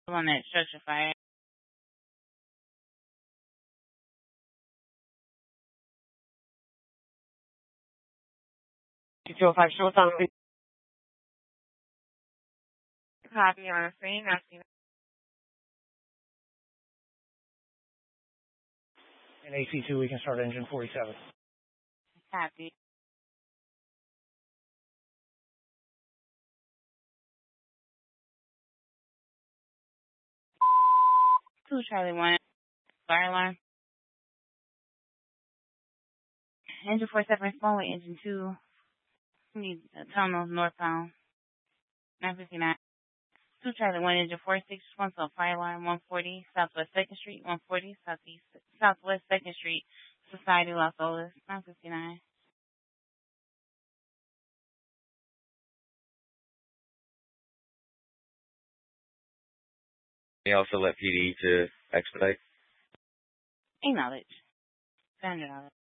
on that structure fire. Two five short on Copy on the screen. I see in AC2, we can start engine 47. copy. 2 Charlie 1. Fire alarm. Engine 47 respond with engine 2. Need tunnel northbound. 959. 2 Charlie 1 engine 46 response on fire alarm 140 Southwest 2nd Street, 140 Southwest 2nd Street, Society Los Olas, 959. They also let PD to expedite. Acknowledge. $100.